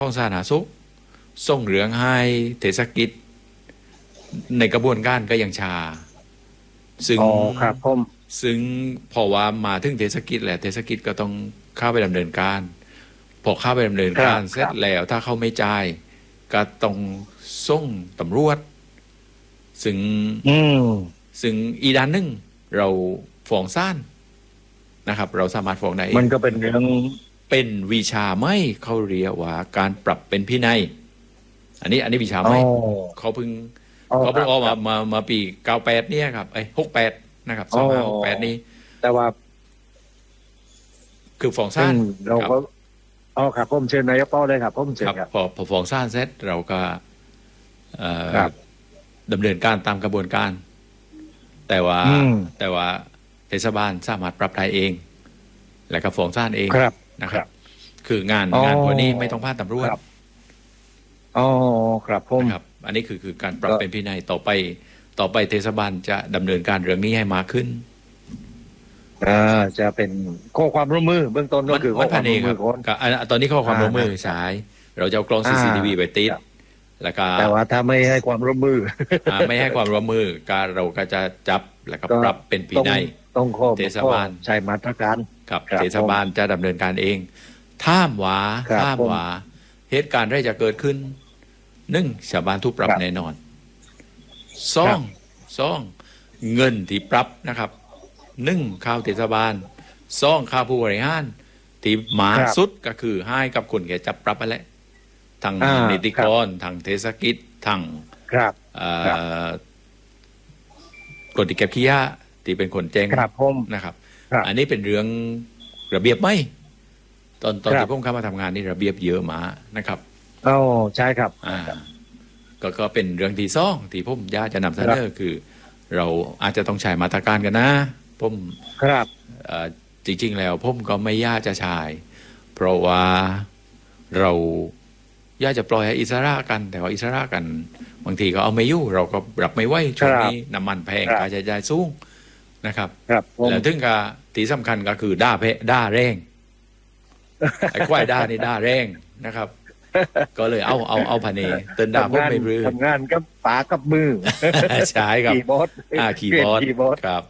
ของสาธารณสุขส่งเหลืองให้เทศกิจในกระบวนการก็ยังชาซึ่งครับผมซึ่งพอว่ามาถึงเทศกิจแหละเทศกิจก็ต้องเข้าไปดำเนินการพอเข้าไปดำเนินการเสร็จแล้วถ้าเขาไม่จ่ายก็ต้องส่งตำรวจซึ่งอีด้านหนึ่งเราฟ้องศาลนะครับเราสามารถฟ้องได้มันก็เป็นเรื่องเป็นวิชาไม่เขาเรียกว่าการปรับเป็นพินัยอันนี้วิชาไม่เขาเพิ่งออกมาปี98เนี่ยครับ68นะครับ2568นี้แต่ว่าคือฟ้องศาลเราก็ครับผมเชิญนายกเป้าเลยครับผมเชิญครับพอฟ้องศาลเสร็จเราก็ดำเนินการตามกระบวนการแต่ว่าเทศบาลสามารถปรับได้เองแล้วก็ฟ้องศาลเองนะครับคืองานวันนี้ไม่ต้องผ่านตำรวจครับผมครับอันนี้คือการปรับเป็นพินัยต่อไปเทศบาลจะดำเนินการเรื่องนี้ให้มากขึ้นจะเป็นข้อความร่วมมือเบื้องต้นก็คือข้อความร่วมมือตอนนี้ข้อความร่วมมือใช้เราจะเอากล้อง CCTV ไปติดแล้วก็แต่ว่าถ้าไม่ให้ความร่วมมือไม่ให้ความร่วมมือเราก็จะจับแล้วก็ปรับเป็นพินัยต้องเทศบาลใช้มาตรการครับเทศบาลจะดำเนินการเองถ้ามว่าเหตุการณ์ได้จะเกิดขึ้น1ชาวบ้านทุกปรับแน่นอน2เงินที่ปรับนะครับ1ข้าวเทศบาล2ข้าวผู้บริหารที่หมาสุดก็คือให้กับคนแก่จับปรับไปแล้วทางนิติกรทางเทศกิจทางคนที่เก็บขี้ยาที่เป็นคนแจ้งนะครับอันนี้เป็นเรื่องระเบียบไหมตอนที่ผมเข้ามาทำงานนี่ระเบียบเยอะมานะครับใช่ครับก็เป็นเรื่องที่2ที่ผมอยากจะนำเสนอคือเราอาจจะต้องใช้มาตรการกันนะผมจริงๆแล้วผมก็ไม่อยากจะใช้เพราะว่าเราอยากจะปล่อยให้อิสระกันแต่ว่าอิสระกันบางทีก็เอาไม่อยู่เราก็รับไม่ไหวช่วงนี้น้ำมันแพงค่าใช้จ่ายสูงนะครับแล้วถึงกับที่สำคัญก็คือด่าแรงไอ้ควายด่านี่ด่าแรงนะครับก็เลยเอาพานีเตือนด่าพวกไม่รื้อทำงานกับปากกับมือใช่ครับขี่บอสครับ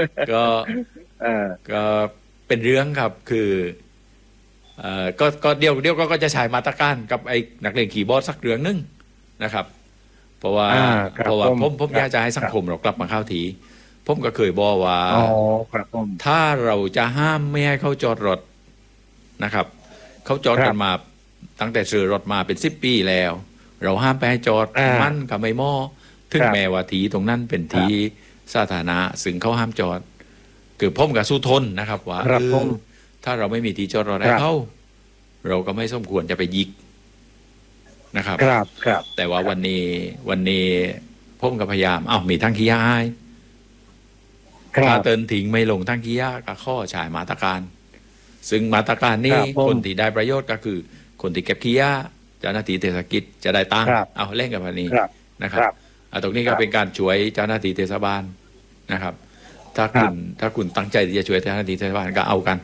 ก็เป็นเรื่องครับคือก็เดี๋ยวก็จะใช้มาตรการกับไอ้นักเลงขี่บอสสักเรื่องนึงนะครับเพราะว่าผมอยากจะให้สังคมเรากลับมาเข้าทีผมก็เคยบอกว่าถ้าเราจะห้ามไม่ให้เขาจอดรถนะครับเขาจอดกันมาตั้งแต่ซื้อรถมาเป็น10 ปีแล้วเราห้ามไปให้จอดมันกับไม่มอถึงแม้ว่าทีตรงนั้นเป็นทีสาธารณะซึ่งเขาห้ามจอดคือผมกับสู้ทนนะครับว่าถ้าเราไม่มีที่จอดรถให้เขาเราก็ไม่สมควรจะไปยิกนะครับแต่ว่าวันนี้ผมก็พยายามมีทั้งขี้ยาถ้าเตือนทิ้งไม่ลงทั้งขี้ยาก็ข้อฉายมาตรการซึ่งมาตรการนี้คนที่ได้ประโยชน์ก็คือคนที่เก็บขี้ยาเจ้าหน้าที่เทศกิจจะได้ตังค์เล่นกับพันนี้นะครับตรงนี้ก็เป็นการช่วยเจ้าหน้าที่เทศบาลนะครับถ้าคุณตั้งใจที่จะช่วยเจ้าหน้าที่เทศบาลก็เอากัน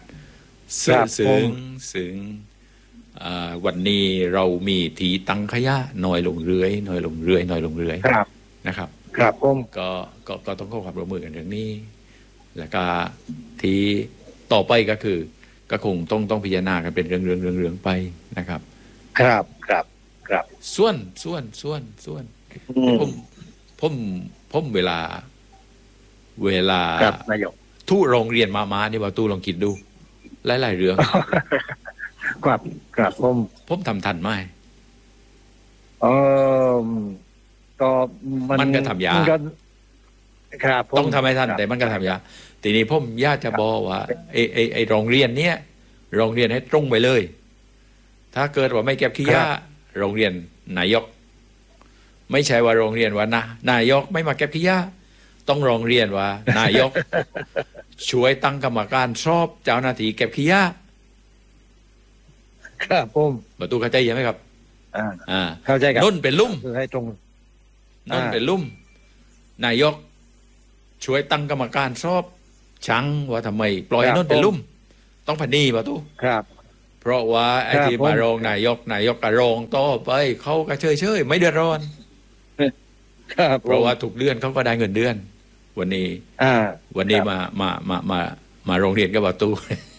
ซึ่งวันนี้เรามีทีตั้งขยะน้อยลงเรื่อยนะครับครับผมก็ต้องขอความร่วมมือกันเรื่องนี้แล้วก็ที่ต่อไปก็คือก็คงต้องพิจารณากันเป็นเรื่องไปนะครับครับส่วนผมเวลาทุโรงเรียนมานี่ว่าตู้ลองคิดดูหลายเรื่องครับผมทำทันไหมก็มันก็ทำยาต้องทำให้ทันแต่มันก็ทำยาทีนี้ผมอยากจะบอกว่าไอโรงเรียนเนี้ยโรงเรียนให้ตรงไปเลยถ้าเกิดว่าไม่เก็บขี้ยาโรงเรียนนายกไม่ใช่ว่าโรงเรียนว่านายกไม่มาเก็บขี้ยาต้องโรงเรียนว่านายกช่วยตั้งกรรมการสอบเจ้าหน้าที่เก็บขี้ยาครับผมประตูเข้าใจยังไหมครับเข้าใจครับนุ่นเป็นลุ่มคือให้ตรงนุ่นเป็นลุ่มนายกช่วยตั้งกรรมการสอบชังว่าทำไมปล่อยนุ่นเป็นลุ่มต้องพันนีประตูครับเพราะว่าไอ้ที่มาโรงนายกกระโรงโต้ไปเขาก็เฉยไม่เดือดร้อนเพราะว่าถูกเลื่อนเขาก็ได้เงินเดือนวันนี้วันนี้มาโรงเรียนกับประตู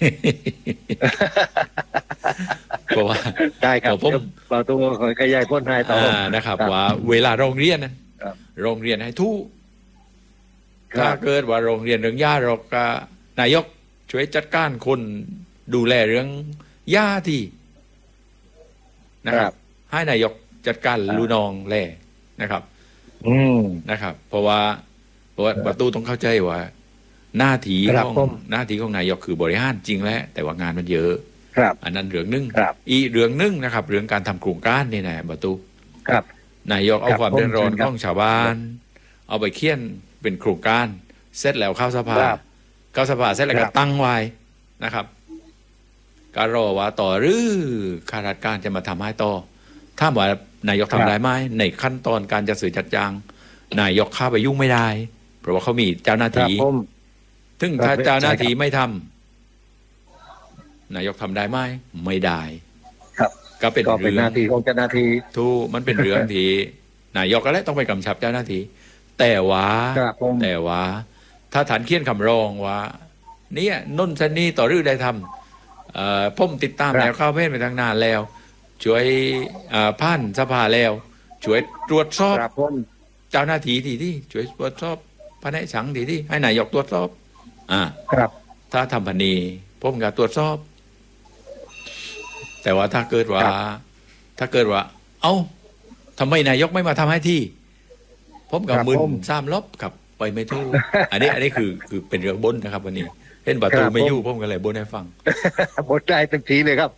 เพราะว่าได้ครับผมประตูขยายพ้นให้ต่อนะครับว่าเวลาโรงเรียนนะโรงเรียนให้ทุกถ้าเกิดว่าโรงเรียนเรื่องย่าเราก็นายกช่วยจัดการคนดูแลเรื่องย่าที่นะครับให้นายกจัดการลูนองแลนะครับนะครับเพราะว่าประตูต้องเข้าใจว่าหน้าที่ของนายกคือบริหารจริงแล้วแต่ว่างานมันเยอะอันนั้นเรื่องนึงอีเรื่องนึงนะครับเรื่องการทำโครงการนี่นะประตูนายกเอาความเดือดร้อนของชาวบ้านเอาไปเขียนเป็นโครงการเสร็จแล้วเข้าสภาเสร็จแล้วก็ตั้งไว้นะครับก็รอว่าต่อหรือข้าราชการจะมาทำให้ต่อถ้าว่านายกทำได้ไหมในขั้นตอนการจัดซื้อจัดจ้างนายกเข้าไปยุ่งไม่ได้เพราะว่าเขามีเจ้าหน้าที่ซึ่งถ้าเจ้าหน้าที่ไม่ทำนายกทำได้ไหมไม่ได้ก็เป็นหน้าที่ของเจ้าหน้าที่ทุกมันเป็นเรื่องที่นายกก็แล้วต้องไปกำชับเจ้าหน้าที่แต่ว่าถ้าฐานเขียนคำร้องว่าเนี่ยนุ่นชนีต่อรื้อได้ทำผมติดตามแนวข้าวเพศไปตั้งนานแล้วช่วยผ่านสภาแล้วช่วยตรวจสอบเจ้าหน้าที่ที่ช่วยตรวจสอบพระแนชังที่ให้นายกตรวจสอบถ้าทำพันนีผมก็ตรวจสอบแต่ว่าถ้าเกิดว่าเอ้าทำไมนายกไม่มาทำให้ที่ผมกับมึน3 ลบกับไปไม่ถูกอันนี้คือเป็นเรื่องบนนะครับวันนี้เห็นประตูไม่อยู่ผมก็เลยบนให้ฟังบนได้เต็มทีเลยครับ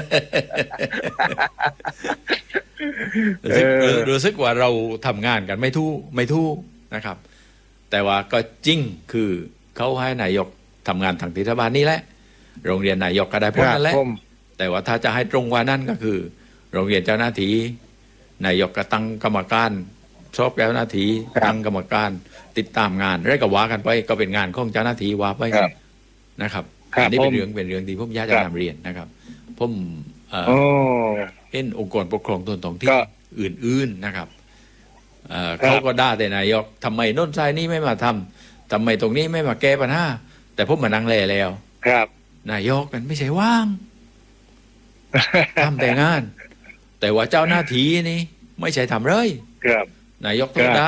รู้สึกว่าเราทำงานกันไม่ทู่นะครับแต่ว่าก็จริงคือเขาให้นายกทำงานทางรัฐบาลนี่แหละโรงเรียนนายกก็ได้ผลนั่นแหละแต่ว่าถ้าจะให้ตรงกว่านั้นก็คือโรงเรียนเจ้าหน้าที่นายกก็ตั้งกรรมการสอบเจ้าหน้าที่ตั้งกรรมการติดตามงานแล้วก็ว่ากันไปก็เป็นงานของเจ้าหน้าที่ว่าไปนะครับอันนี้เป็นเรื่องที่ผมอยากจะนำเรียนนะครับผมเห็นองค์กรปกครองส่วนท้องถิ่นอื่นๆนะครับเขาก็ด่าแต่นายกทำไมโน่นไซนี่ไม่มาทำทำไมตรงนี้ไม่มาแก้ปัญหาแต่ผมมานั่งแลแล้วนายกมันไม่ใช่ว่างทำแต่งานแต่ว่าเจ้าหน้าที่นี่ไม่ใช่ทำเลยนายกต้องด่า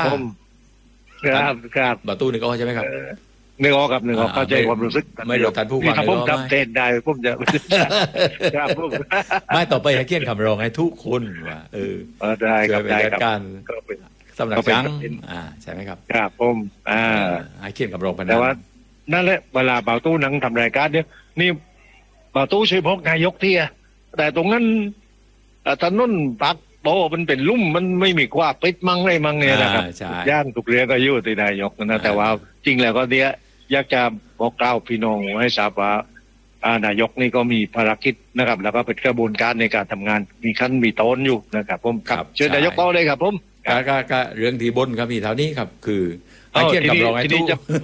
ประตูนึกออกใช่ไหมครับนึกออกเข้าใจความรู้สึกไม่เราทันผู้ฟังเลยผมจำเต้นได้ผมจะไม่ต่อไปให้เขียนคำร้องให้ทุกคนว่าได้ครับได้การสำนักจังใช่ไหมครับครับผมให้เขียนคำร้องไปแต่ว่านั่นแหละเวลาบ่าวตู้นั่งทำรายการเนี่ยนี่บ่าวตู้ช่วยพกนายกที่แต่ตรงนั้นถนนปักโตมันเป็นลุ่มมันไม่มีกว่าปิดมั่งไรมั่งเนี่ยนะครับย่างถูกเรียกก็ยุ่ตินายกนะแต่ว่าจริงแล้วก็เนี้ยอยากจะบอกกล่าวพี่น้องให้ทราบว่านายกนี่ก็มีภารกิจนะครับแล้วก็เป็นกระบวนการในการทำงานมีขั้นมีตอนอยู่นะครับผมเชิญนายกต่อเลยครับผมก็เรื่องที่บนครับมีเท่านี้ครับคือให้เขียนคำร้องให้ทุก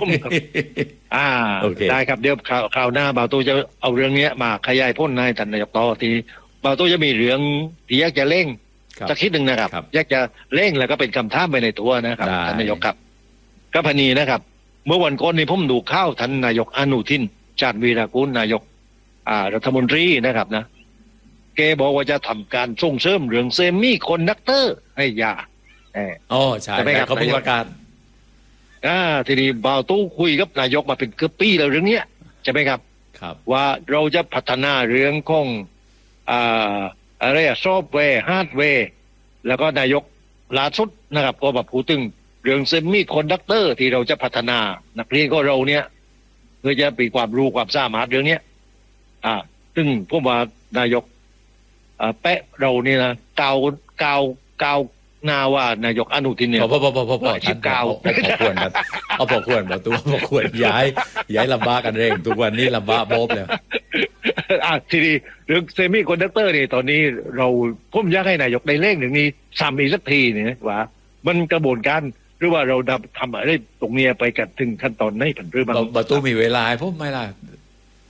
ได้ครับเดี๋ยวคราวหน้าบ่าวตู้จะเอาเรื่องนี้มาขยายพ้นในท่านนายกต่อทีบ่าวตู้จะมีเรื่องที่อยากจะเร่งสักทีหนึ่งนะครับอยากจะเร่งแล้วก็เป็นคำถามไปในตัวนะครับท่านนายกครับก็พนีนะครับเมื่อวันก่อนนี้ผมดูข้าวท่านนายกอนุทินชาญวีรกูลนายกรัฐมนตรีนะครับนะแกบอกว่าจะทำการส่งเสริมเรื่องเซมิคอนดักเตอร์ให้ยาใช่เขาพูดประกาศทีนี้บ่าวตู้คุยกับนายกมาเป็นเกือบปีแล้วเรื่องนี้ใช่ไหมครับว่าเราจะพัฒนาเรื่องของอะไรซอฟต์แวร์ฮาร์ดแวร์แล้วก็นายกล่าสุดนะครับก็แบบพูดถึงเรื่องเซมิคอนดักเตอร์ที่เราจะพัฒนานักเรียนก็เราเนี่ยเพื่อจะมีความรู้ความสามารถเรื่องนี้ซึ่งผมว่านายกแปะเราเนี่ยนะกาวนาว่านายกอนุทินเนี่ยพอชิบกาวพอควรตัวพอควรย้ายลำบากกันเร่งทุกวันนี้ลำบากโบ๊บเลยทีนี้เรื่องเซมิคอนดักเตอร์นี่ตอนนี้เราผมอยากให้นายกได้เร่งหนึ่งนี้ซ้ำอีกสักทีเนี่ยว่ามันกระบวนการหรือว่าเราทำอะไรตรงนี้ไปกันถึงขั้นตอนไหนผันหรือบ้างประตูมีเวลาพบไหมล่ะ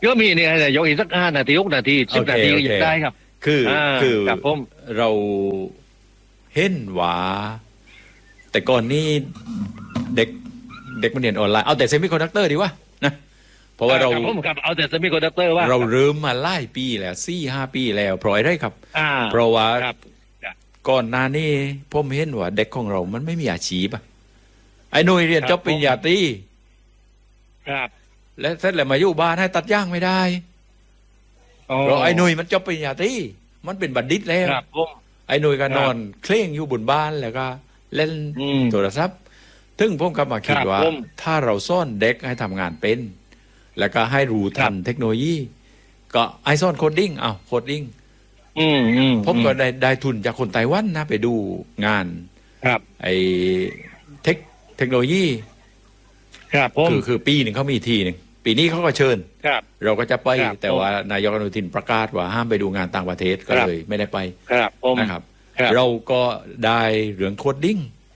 ก็มีเนี่ยนายกอีกสัก5 นาที6 นาที10 นาทีก็ยังได้ครับคือครับผมเราเห็นว่าแต่ก่อนนี้เด็กมันเรียนออนไลน์เอาแต่เซมิคอนดักเตอร์ดีวะนะเพราะว่าเราครับเอาแต่เซมิคอนดักเตอร์ว่าเราเริ่มมาหลายปีแล้ว4-5 ปีแล้วเพราะอะไรครับเพราะว่าก่อนหน้านี้ผมเห็นว่าเด็กของเรามันไม่มีอาชีพไอ้หนุ่ยเรียนจบปริญญาตรีครับและเสร็จแล้วมาอยู่บ้านให้ตัดย่างไม่ได้เพราะไอ้หนุ่ยมันจบปริญญาตรีมันเป็นบัณฑิตแล้วไอ้หนุ่ยก็นอนเคร่งอยู่บนบ้านแล้วก็เล่นโทรศัพท์ถึงผมก็มาคิดว่าถ้าเราซ่อนเด็กให้ทำงานเป็นแล้วก็ให้รู้ทันเทคโนโลยีก็ไอซ่อนโคดดิ้งโคดดิ้งผมก็ได้ทุนจากคนไต้หวันนะไปดูงานไอเทคโนโลยีคือปีหนึ่งเขามีทีหนึ่งปีนี้เขาก็เชิญเราก็จะไปแต่ว่านายกอนุทินประกาศว่าห้ามไปดูงานต่างประเทศก็เลยไม่ได้ไปนะครับเราก็ได้เรื่องโคดดิ้ง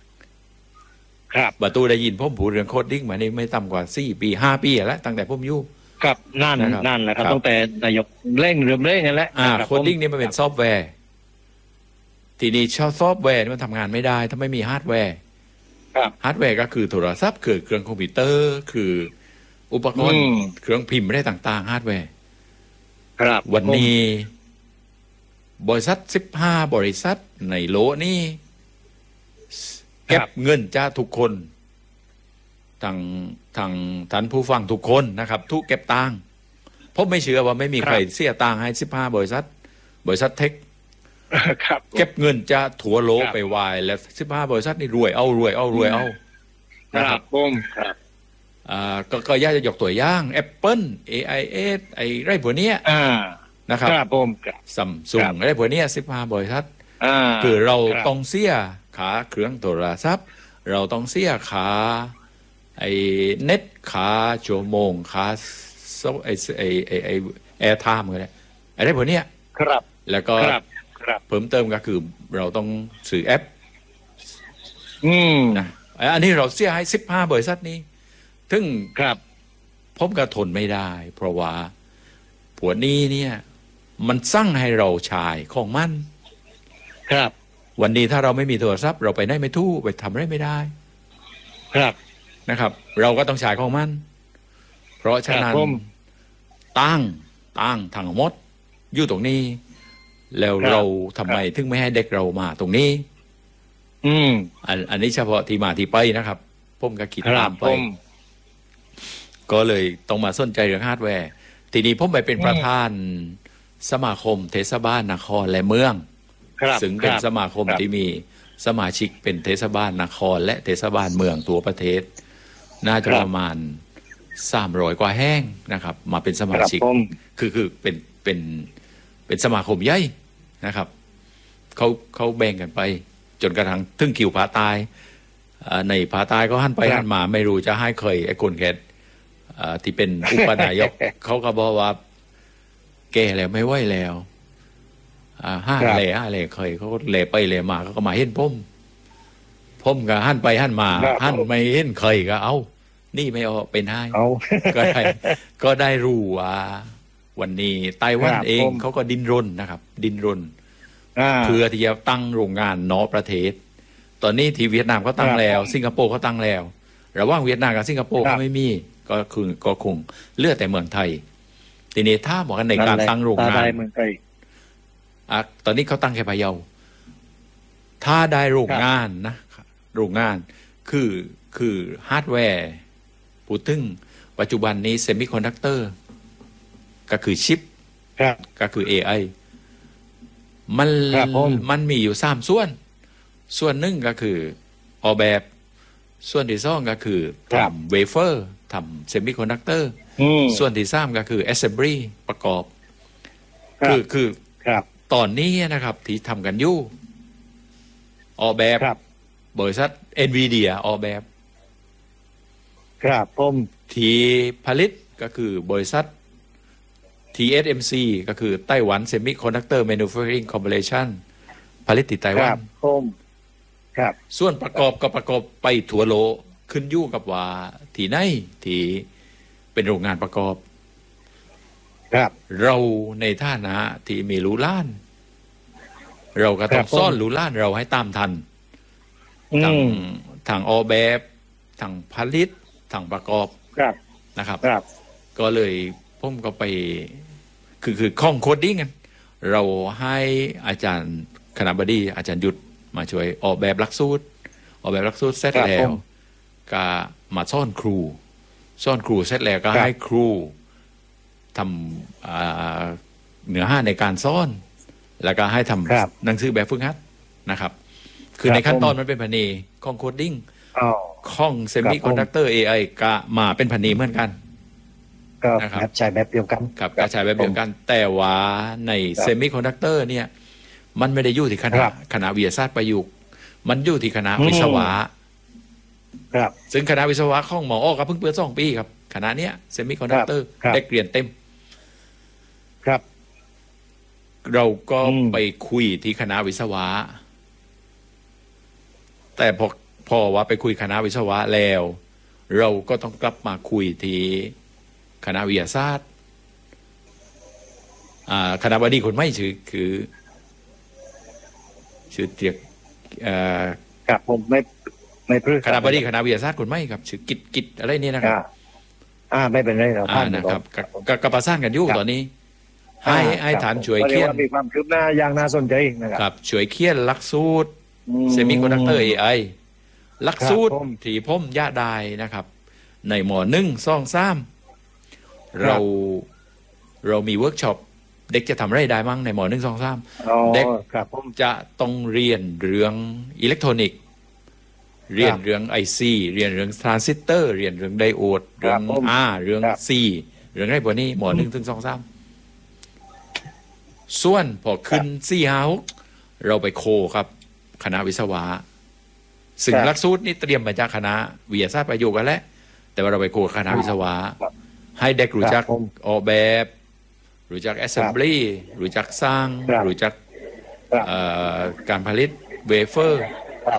ประตูได้ยินผมพูดเรื่องโคดดิ้งมานี่ไม่ต่ำกว่า4 ปี5 ปีแล้วตั้งแต่ผมอยู่ครับนั่นแหละครับตั้งแต่นายกเร่งกันแล้วโคดดิ้งนี่มันเป็นซอฟต์แวร์ทีนี้ซอฟต์แวร์มันทำงานไม่ได้ถ้าไม่มีฮาร์ดแวร์ฮาร์ดแวร์ก็คือโทรศัพท์คือเครื่องคอมพิวเตอร์คืออุปกรณ์เครื่องพิมพ์ได้ต่างๆฮาร์ดแวร์วันนี้บริษัท15 บริษัทในโลนี่เก็บเงินจากทุกคนทางท่านผู้ฟังทุกคนนะครับทุกเก็บตังค์ผมไม่เชื่อว่าไม่มีใครเสียตังค์ให้15 บริษัทเทคเก็บเงินจะถั่วโลไปวายแล้ว15 บริษัทนี่รวยเอานะครับก็อยากจะยกตัวอย่าง Apple AIS ไอ้ไรพวกนี้นะครับซัมซุงไรพวกนี้15 บริษัทคือเราต้องเสียขาเครื่องโทรศัพท์เราต้องเสียขาไอ้เน็ตขาชั่วโมงขาไอ้แอร์ไทม์ก็ได้ไอ้ไรพวกนี้แล้วก็เพิ่มเติมก็คือเราต้องซื้อแอปนะอันนี้เราเสียให้15 บริษัทนี้ถึงผมก็ทนไม่ได้เพราะว่าผัวนี้เนี่ยมันสั่งให้เราชายของมันวันนี้ถ้าเราไม่มีโทรศัพท์เราไปได้ไม่ทู่ไปทำอะไรไม่ได้นะครับเราก็ต้องชายของมันเพราะฉะนั้นตั้งทั้งหมดอยู่ตรงนี้แล้วเราทำไมถึงไม่ให้เด็กเรามาตรงนี้อันนี้เฉพาะที่มาที่ไปนะครับผมก็คิดตามไปก็เลยต้องมาสนใจเรื่องฮาร์ดแวร์ทีนี้ผมไปเป็นประธานสมาคมเทศบาลนครและเมืองซึ่งเป็นสมาคมที่มีสมาชิกเป็นเทศบาลนครและเทศบาลเมืองทั่วประเทศน่าจะประมาณ300 กว่าแห่งนะครับมาเป็นสมาชิกคือเป็นสมาคมใหญ่นะครับเขาแบ่งกันไปจนกระทั่งถึงคิวผาตายในผาตายก็หันไปหันมาไม่รู้จะให้เคยไอ้คนแค่ที่เป็นอุปนายก เขาก็บอกว่าแก่แล้วไม่ไหวแล้วห้าเล่เคยเขาเล่ไปเล่มาเขาก็มาเห็นผมก็หันไปหันมาหันไม่เห็นเคยก็เอานี่ไม่เอาเป็นให้ก็ได้รู้ว่าวันนี้ไต้หวันเองเขาก็ดิ้นรนนะครับดิ้นรนเพื่อที่จะตั้งโรงงานนอกประเทศตอนนี้ที่เวียดนามเขาตั้งแล้วสิงคโปร์เขาตั้งแล้วระหว่างเวียดนามกับสิงคโปร์เขาไม่มีก็คงเลือกแต่เมืองไทยทีนี้ถ้าบอกกันในการตั้งโรงงานตอนนี้เขาตั้งแค่พะเยาถ้าได้โรงงานนะโรงงานคือฮาร์ดแวร์พูดถึงปัจจุบันนี้เซมิคอนดักเตอร์ก็คือชิปก็คือ AI มันมีอยู่3 ส่วนหนึ่งก็คือออกแบบส่วนที่2ก็คือทำเวเฟอร์ทำเซมิคอนดักเตอร์ส่วนที่3ก็คือ assembly ประกอบคือตอนนี้นะครับที่ทำกันอยู่ออกแบบบริษัท NVIDIA ออกแบบที่ผลิตก็คือบริษัท TSMC ก็คือไต้หวัน Semiconductor Manufacturing Corporation ผลิตที่ไต้หวันส่วนประกอบก็ประกอบไปทั่วโลกขึ้นอยู่กับว่าที่ไหนที่เป็นโรงงานประกอบครับเราในฐานะที่มีรู้ล้าน เราก็ต้องซ่อนรู้ล้านเราให้ตามทันทางออกแบบทางผลิตทางประกอบนะครับก็เลยผมก็ไปคือข้องโคดดิ้งกันเราให้อาจารย์คณบดีอาจารย์ยุทธมาช่วยออกแบบหลักสูตรเสร็จแล้วก็มาซ่อนครูเสร็จแล้วก็ให้ครูทำเนื้อหาในการซ่อนแล้วก็ให้ทำหนังสือแบบฝึกหัดนะครับคือในขั้นตอนมันเป็นพันนีข้องโคดดิ้งข้องเซมิคอนดักเตอร์ AI ก็มาเป็นพันนีเหมือนกันนะครับใช้แบบเดียวกันครับการใช้แบบเดียวกันแต่ว่าในเซมิคอนดักเตอร์เนี่ยมันไม่ได้อยู่ที่คณะวิทยาศาสตร์ประยุกต์มันอยู่ที่คณะวิศวะซึ่งคณะวิศวะของหมออ้อก็เพิ่งเปิด2 ปีครับคณะเนี้ยเซมิคอนดักเตอร์ได้เรียนเต็มครับเราก็ไปคุยที่คณะวิศวะแต่พอว่าไปคุยคณะวิศวะแล้วเราก็ต้องกลับมาคุยที่คณะวิทยาศาสตร์คณะบดีคนไม่ชื่อเตียกครับผมไม่พฤกษ์คณะบดีคณะวิทยาศาสตร์คนไม่ครับชื่อกิจอะไรนี่นะครับไม่เป็นไรเราผ่านนะครับกับประสานกันอยู่ตอนนี้ให้ฐานช่วยเขียนมีความคืบหน้าอย่างน่าสนใจนะครับช่วยเขียนหลักสูตรเซมิคอนดักเตอร์ AI หลักสูตรที่ผมย่าได้นะครับในหมอ1 2 3เรามีเวิร์กช็อปเด็กจะทำอะไรได้มั้งในหมอ1 2 3เด็กจะต้องเรียนเรื่องอิเล็กทรอนิกส์เรียนเรื่อง IC เรียนเรื่องทรานซิสเตอร์เรียนเรื่องไดโอดเรื่อง R เรื่อง C เรื่องอะไรพวกนี้หมอ1 ถึง 2 3ส่วนพอขึ้น4 5 6เราไปโคครับคณะวิศวะซึ่งหลักสูตรนี่เตรียมมาจากคณะวิทยาศาสตร์ประยุกต์กันแล้วแต่ว่าเราไปโคคณะวิศวะให้เด็กรู้จักออกแบบรู้จัก assembly รู้จักสร้างรู้จักการผลิตเวเฟอร์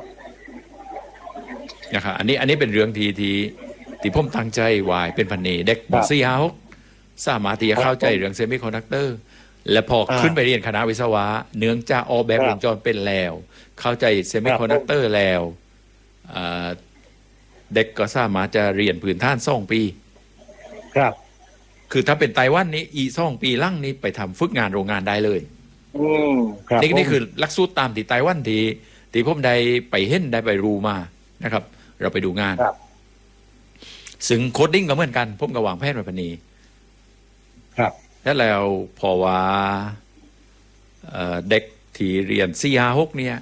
นะครับอันนี้เป็นเรื่องที่ผมตั้งใจไว้เป็นพันนีเด็ก4 5 6สามารถที่จะเข้าใจเรื่องเซมิคอนดักเตอร์และพอขึ้นไปเรียนคณะวิศวะเนื่องจากออกแบบวงจรเป็นแล้วเข้าใจเซมิคอนดักเตอร์แล้วเด็กก็สามารถจะเรียนพื้นฐาน2 ปีครับคือถ้าเป็นไต้หวันนี้อี2 ปีลั่งนี้ไปทำฝึกงานโรงงานได้เลยนี่คือหลักสูตรตามที่ไต้หวันที่ผมได้ไปเห็นได้ไปรู้มานะครับเราไปดูงานซึ่งโคดดิ้งก็เหมือนกันผมก็วางแผนไว้ปานนี้แล้วพอว่าเด็กที่เรียน4 5 6เนี่ย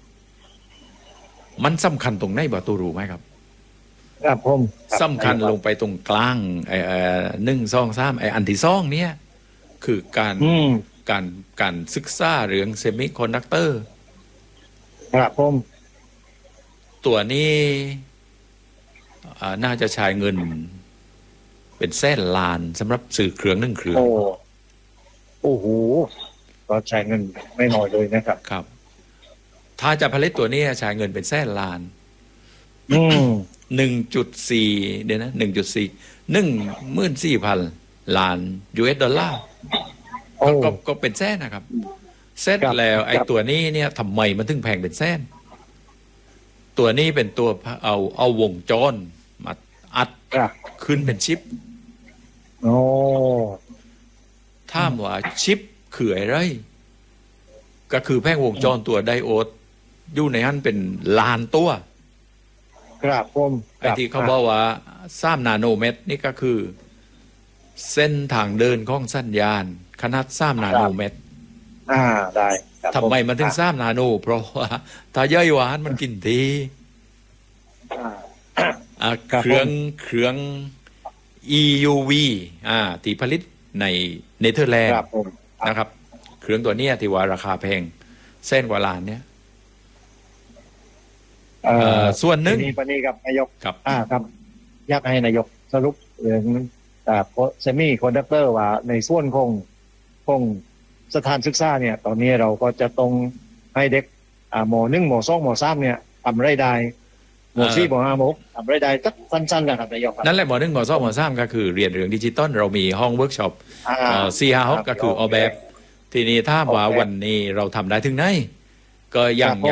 มันสำคัญตรงไหนบ่ตูรู้ไหมครับผมสำคัญลงไปตรงกลาง1 2 3อันที่2เนี่ยคือการศึกษาเรื่องเซมิคอนดักเตอร์ครับผมตัวนี้น่าจะใช้เงินเป็นแสนล้านสำหรับสื่อเครื่อง1 เครื่องโอ้โหก็ใช้เงินไม่น้อยเลยนะครับครับถ้าจะผลิตตัวนี้ใช้เงินเป็นแสนล้าน1.4 เดี๋ยวนะ 1.4 14,000 ล้าน US ดอลลาร์ก็เป็นแสนนะครับเสร็จแล้วไอ้ตัวนี้เนี่ยทำไมมันถึงแพงเป็นแสนตัวนี้เป็นตัวเอาวงจรมาอัดขึ้นเป็นชิปถ้าว่าชิปคืออะไรก็คือแผงวงจรตัวไดโอดอยู่ในนั้นเป็นล้านตัวครับผมไอ้ที่เขาบอกว่า3 นาโนเมตรนี่ก็คือเส้นทางเดินของสัญญาณขนาด3 นาโนเมตรได้ทำไมมันถึง3 นาโนเพราะว่าถ้าย่อยหวานมันกินทีเครื่อง EUV ที่ผลิตในเนเธอร์แลนด์นะครับเครื่องตัวนี้ที่ว่าราคาแพงแสนกว่าล้านเนี่ยส่วนหนึ่งปนี้กับนายกครับครับอยากให้นายกสรุปเรื่องเซมิคอนดักเตอร์ว่าในส่วนของสถานศึกษาเนี่ยตอนนี้เราก็จะต้องให้เด็กม.1 ม.2 ม.3เนี่ยทำไรได้หมวด4หมวด5หมวด6ทำรายได้สักสั้นๆนะครับนายกครับนั่นแหละหมอ1หมอ2หมอ3ก็คือเรียนเรื่องดิจิตอลเรามีห้องเวิร์กช็อป4-5 6ก็คือออกแบบทีนี้ถ้าว่าวันนี้เราทำได้ถึงไหนก็ยัง